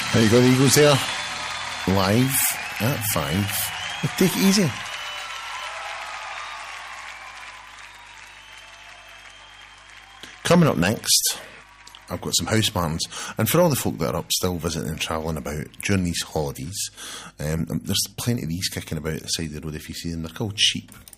There you go, the Eagles there. Live at 5. Take it easy. Coming up next, I've got some house bands. And for all the folk that are up still visiting and travelling about during these holidays, there's plenty of these kicking about the side of the road if you see them. They're called Sheep.